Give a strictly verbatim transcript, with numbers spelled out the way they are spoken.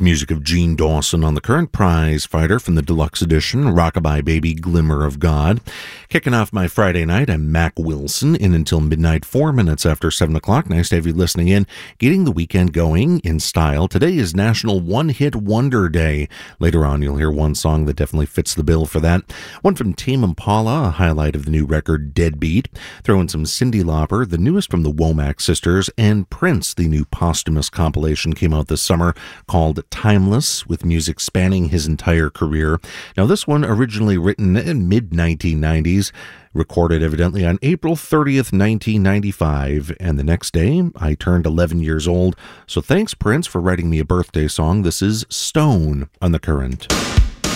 music of Gene Dawson on the Current, Prize Fighter from the deluxe edition, Rockabye Baby, Glimmer of God. Kicking off my Friday night, I'm Mac Wilson, in until midnight, four minutes after seven o'clock. Nice to have you listening in, getting the weekend going in style. Today is National One Hit Wonder Day. Later on, you'll hear one song that definitely fits the bill for that. One from Tame Impala, a highlight of the new record Deadbeat. Throw in some Cyndi Lauper, the newest from the Womack Sisters, and Prince, the new posthumous compilation came out this summer called Timeless, with music spanning his entire career. Now, this one originally written in mid nineteen nineties, recorded evidently on April thirtieth, nineteen ninety-five, and the next day I turned eleven years old. So thanks, Prince, for writing me a birthday song. This is Stone on the Current.